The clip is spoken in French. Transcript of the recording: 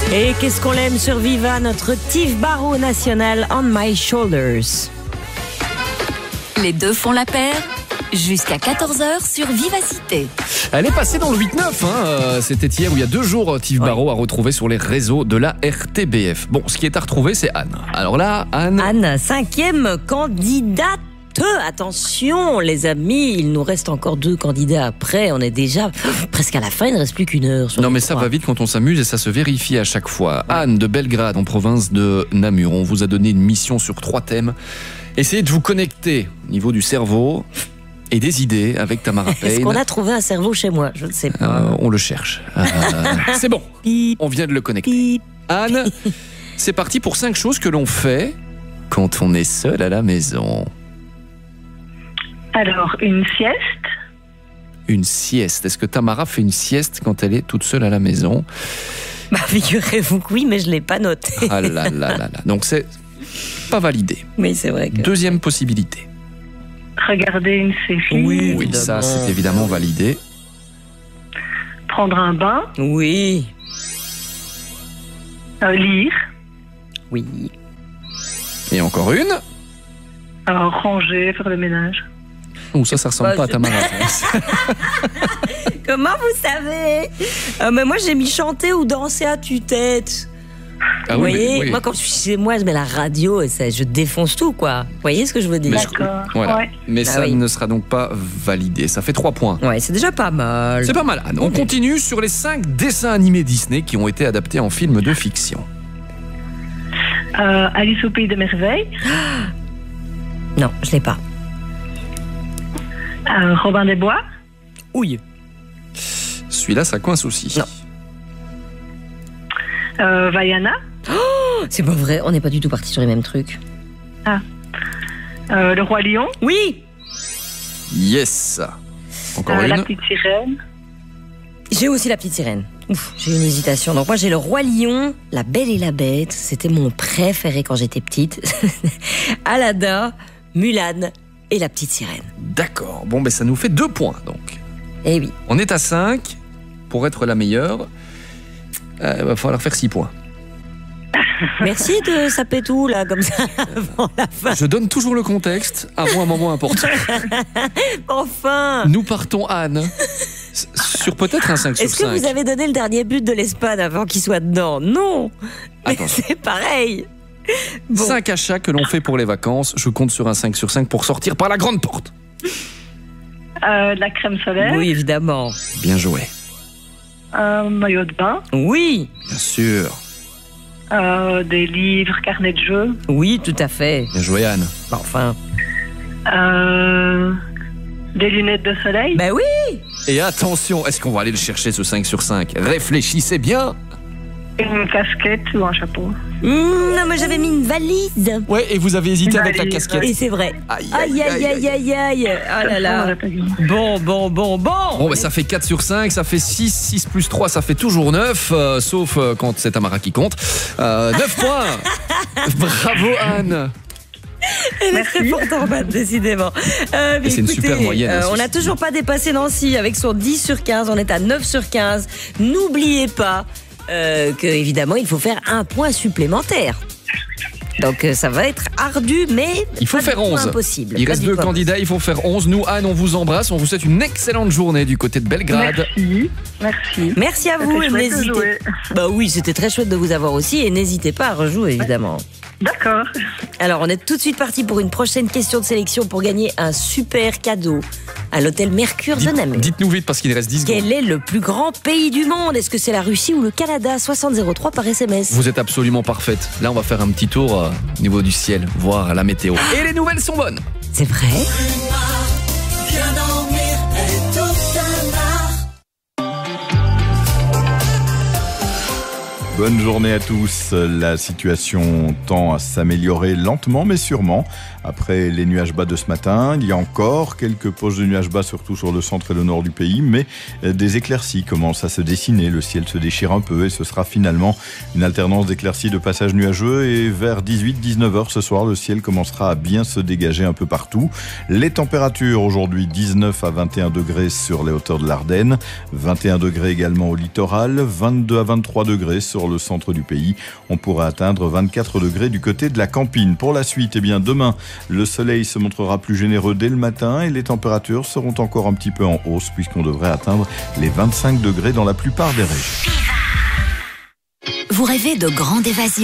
Et qu'est-ce qu'on l'aime sur Viva, notre Steve Barrow national On My Shoulders. Les deux font la paire. Jusqu'à 14h sur Vivacité. Elle est passée dans le 8-9, c'était hier ou il y a 2 jours, Steve Barrow a retrouvé sur les réseaux de la RTBF. Bon, ce qui est à retrouver, c'est Anne. Alors là, Anne, 5e candidate. Attention les amis, il nous reste encore 2 candidats après, on est déjà presque à la fin, il ne reste plus qu'une heure. Non mais ça va vite quand on s'amuse et ça se vérifie à chaque fois. Anne de Belgrade en province de Namur, on vous a donné une mission sur 3 thèmes. Essayez de vous connecter au niveau du cerveau et des idées avec Tamara Payne. Est-ce qu'on a trouvé un cerveau chez moi? Je ne sais pas. On le cherche. C'est bon, on vient de le connecter. Anne, c'est parti pour 5 choses que l'on fait quand on est seul à la maison. Alors, une sieste. Une sieste. Est-ce que Tamara fait une sieste quand elle est toute seule à la maison? Bah, figurez-vous que oui, mais je ne l'ai pas noté. Ah là là là là. Donc c'est pas validé. Oui, c'est vrai que... Deuxième possibilité. Regarder une série. Oui, ça c'est évidemment validé. Prendre un bain. Oui. Lire. Oui. Et encore une. Ranger, faire le ménage. Ouh, ça ressemble pas à Tamara. Comment vous savez? Mais moi j'ai mis chanter ou danser à tue-tête. Ah vous oui, voyez, oui. moi quand je suis chez moi, je mets la radio et je défonce tout, quoi. Vous voyez ce que je veux dire? D'accord. Voilà. Ouais. Mais ça oui. ne sera donc pas validé. Ça fait 3 points. Ouais, c'est déjà pas mal. C'est pas mal, Anne. On continue sur les 5 dessins animés Disney qui ont été adaptés en films de fiction. Alice au pays des merveilles. Non, je l'ai pas. Robin des Bois. Oui. Celui-là, ça coince aussi. Non. Vaiana. Oh, c'est pas vrai, on n'est pas du tout partis sur les mêmes trucs. Le Roi Lion. Oui. Yes. Encore La une. petite sirène. J'ai aussi la petite sirène. Ouf, j'ai une hésitation. Donc moi j'ai le Roi Lion, La Belle et la Bête. C'était mon préféré quand j'étais petite. Aladdin, Mulan et la petite sirène. D'accord. Bon, ben ça nous fait 2 points donc. Eh oui. On est à 5. Pour être la meilleure, va falloir faire 6 points. Merci de saper tout là comme ça avant la fin. Je donne toujours le contexte avant un moment important. Enfin. Nous partons, Anne, sur peut-être un 5 sur 5. Est-ce que vous avez donné le dernier but de l'Espagne avant qu'il soit dedans? Non. Mais Attention. c'est pareil. Bon. 5 achats que l'on fait pour les vacances. Je compte sur un 5 sur 5 pour sortir par la grande porte. De la crème solaire. Oui, évidemment. Bien joué. Un maillot de bain. Oui. Bien sûr. Des livres, carnets de jeux. Oui, tout à fait. Bien joué, Anne. Enfin. Des lunettes de soleil. Ben oui. Et attention, est-ce qu'on va aller le chercher ce 5 sur 5? Réfléchissez bien. Une casquette ou un chapeau. Non, mais j'avais mis une valise. Ouais, et vous avez hésité Une avec la valise, casquette. Et c'est vrai. Aïe, Aïe, aïe, aïe, aïe, aïe. Oh là là. Bon. Bon, ben ça fait 4 sur 5, ça fait 6, 6 plus 3, ça fait toujours 9, sauf quand c'est Tamara qui compte. 9 points. Bravo, Anne. Elle est très forte en maths, décidément. Mais c'est une super moyenne, hein, on n'a toujours pas dépassé Nancy avec son 10 sur 15. On est à 9 sur 15. N'oubliez pas que, évidemment, il faut faire un point supplémentaire. Donc ça va être ardu, mais il faut pas faire du tout 11. impossible. Il Pas reste du 2 tout candidats, il faut faire 11. Nous, Anne, on vous embrasse. On vous souhaite une excellente journée du côté de Belgrade. Merci. Merci à vous. C'était Et chouette de n'hésitez. jouer. Bah oui, c'était très chouette de vous avoir aussi. Et n'hésitez pas à rejouer, évidemment. D'accord. Alors, on est tout de suite parti pour une prochaine question de sélection pour gagner un super cadeau à l'hôtel Mercure de Namur. Dites-nous vite parce qu'il reste 10 secondes. Quel est le plus grand pays du monde? Est-ce que c'est la Russie ou le Canada? 6003 par SMS. Vous êtes absolument parfaite. Là, on va faire un petit tour au niveau du ciel, voir la météo. Et les nouvelles sont bonnes. C'est vrai? Bonne journée à tous. La situation tend à s'améliorer lentement mais sûrement. Après les nuages bas de ce matin, il y a encore quelques poches de nuages bas, surtout sur le centre et le nord du pays, mais des éclaircies commencent à se dessiner. Le ciel se déchire un peu et ce sera finalement une alternance d'éclaircies de passages nuageux. Et vers 18-19 heures ce soir, le ciel commencera à bien se dégager un peu partout. Les températures aujourd'hui, 19 à 21 degrés sur les hauteurs de l'Ardenne, 21 degrés également au littoral, 22 à 23 degrés sur sur le centre du pays. On pourra atteindre 24 degrés du côté de la Campine. Pour la suite, demain, le soleil se montrera plus généreux dès le matin et les températures seront encore un petit peu en hausse puisqu'on devrait atteindre les 25 degrés dans la plupart des régions. Vous rêvez de grande évasion ?